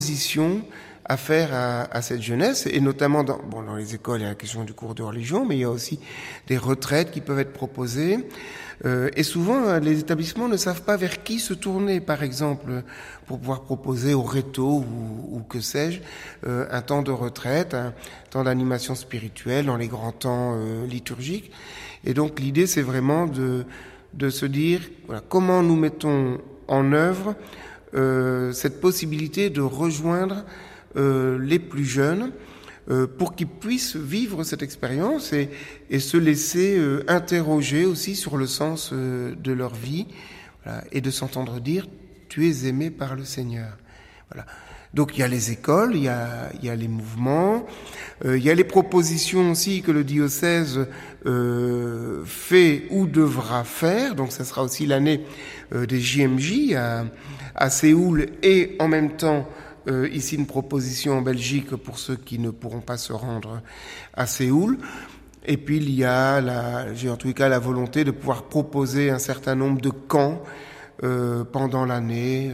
propositions à faire à cette jeunesse, et notamment dans les écoles, il y a la question du cours de religion, mais il y a aussi des retraites qui peuvent être proposées. Et souvent, les établissements ne savent pas vers qui se tourner, par exemple, pour pouvoir proposer au réto ou que sais-je, un temps de retraite, un temps d'animation spirituelle dans les grands temps liturgiques. Et donc, l'idée, c'est vraiment de se dire, voilà, comment nous mettons en œuvre cette possibilité de rejoindre les plus jeunes pour qu'ils puissent vivre cette expérience et se laisser interroger aussi sur le sens de leur vie, voilà, et de s'entendre dire « tu es aimé par le Seigneur ». Voilà. Donc il y a les écoles, il y a les mouvements, il y a les propositions aussi que le diocèse fait ou devra faire. Donc ça sera aussi l'année des JMJ à Séoul, et en même temps ici une proposition en Belgique pour ceux qui ne pourront pas se rendre à Séoul. Et puis il y a j'ai en tout cas la volonté de pouvoir proposer un certain nombre de camps pendant l'année,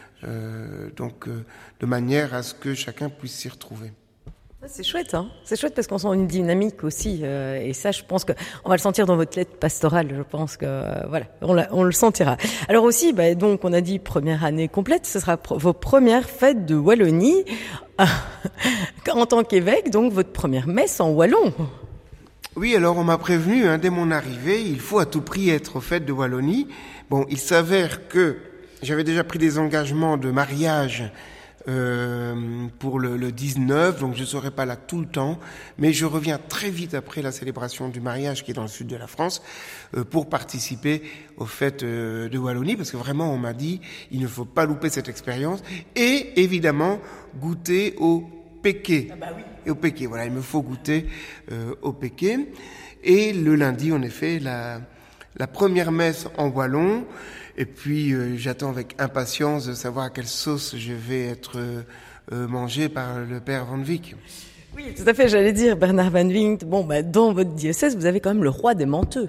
de manière à ce que chacun puisse s'y retrouver. C'est chouette, hein. C'est chouette parce qu'on sent une dynamique aussi, et ça, je pense que on va le sentir dans votre lettre pastorale. Je pense que voilà, on le sentira. Alors aussi, donc on a dit première année complète, ce sera vos premières fêtes de Wallonie en tant qu'évêque, donc votre première messe en wallon. Oui, alors on m'a prévenu dès mon arrivée, il faut à tout prix être aux fêtes de Wallonie. Bon, il s'avère que j'avais déjà pris des engagements de mariage pour le 19, donc je ne serai pas là tout le temps, mais je reviens très vite après la célébration du mariage qui est dans le sud de la France pour participer aux fêtes de Wallonie, parce que vraiment on m'a dit il ne faut pas louper cette expérience, et évidemment goûter au péqué. Ah bah oui. Et au péqué, voilà, il me faut goûter au péqué. Et le lundi, en effet, la première messe en wallon. Et puis j'attends avec impatience de savoir à quelle sauce je vais être mangé par le père Van Wyck. Oui, tout à fait, j'allais dire, Bernard Van Wyck, dans votre diocèse, vous avez quand même le roi des menteux.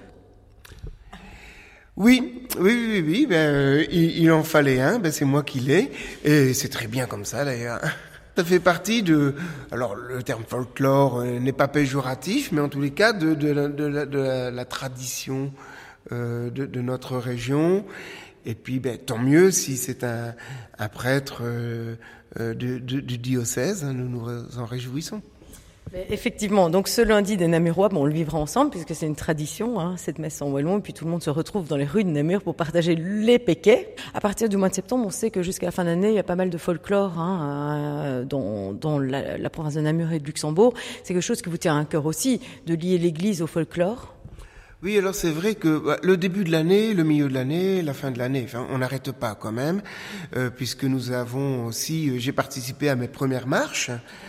Oui, il en fallait un, c'est moi qui l'ai, et c'est très bien comme ça d'ailleurs. Ça fait partie alors le terme folklore n'est pas péjoratif, mais en tous les cas de la tradition de notre région. Et puis tant mieux si c'est un prêtre du diocèse, nous nous en réjouissons. Effectivement, donc ce lundi des Namurois, on le vivra ensemble puisque c'est une tradition, cette messe en wallon, et puis tout le monde se retrouve dans les rues de Namur pour partager les péquets. À partir du mois de septembre, on sait que jusqu'à la fin d'année, il y a pas mal de folklore dans la province de Namur et de Luxembourg. C'est quelque chose qui vous tient à cœur aussi, de lier l'Église au folklore. Oui, alors c'est vrai que le début de l'année, le milieu de l'année, la fin de l'année, on n'arrête pas quand même, puisque nous avons aussi, j'ai participé à mes premières marches,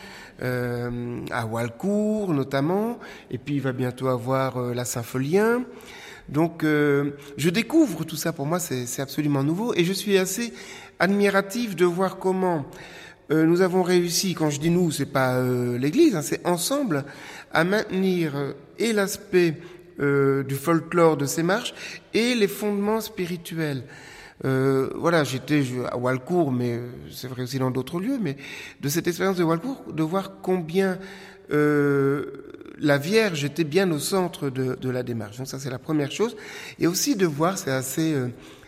à Walcourt notamment, et puis il va bientôt avoir la Saint-Folien. Donc je découvre tout ça, pour moi c'est absolument nouveau, et je suis assez admiratif de voir comment nous avons réussi, quand je dis nous, c'est pas l'Église, c'est ensemble, à maintenir et l'aspect du folklore de ces marches et les fondements spirituels. Voilà, j'étais à Walcourt, mais c'est vrai aussi dans d'autres lieux, mais de cette expérience de Walcourt, de voir combien la Vierge était bien au centre de la démarche. Donc ça, c'est la première chose. Et aussi de voir, c'est assez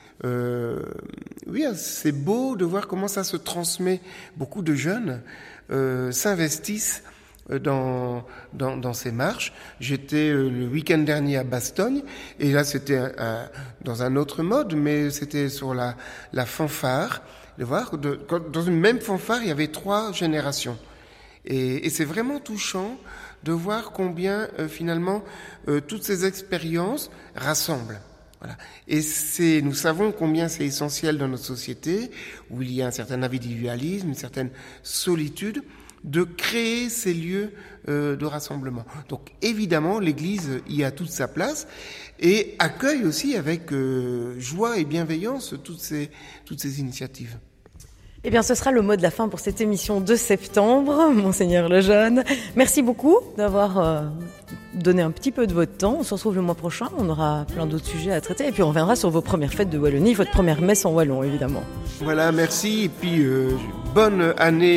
beau de voir comment ça se transmet. Beaucoup de jeunes s'investissent dans ces marches. J'étais le week-end dernier à Bastogne, et là c'était dans un autre mode, mais c'était sur la fanfare, de voir dans une même fanfare il y avait 3 générations, et c'est vraiment touchant de voir combien finalement toutes ces expériences rassemblent. Voilà. Et nous savons combien c'est essentiel dans notre société où il y a un certain individualisme, une certaine solitude, de créer ces lieux de rassemblement. Donc évidemment, l'Église y a toute sa place et accueille aussi avec joie et bienveillance toutes ces initiatives. Eh bien, ce sera le mot de la fin pour cette émission de septembre, Monseigneur Lejeune. Merci beaucoup d'avoir donner un petit peu de votre temps. On se retrouve le mois prochain, on aura plein d'autres sujets à traiter et puis on reviendra sur vos premières fêtes de Wallonie, votre première messe en wallon évidemment. Voilà, merci et puis bonne année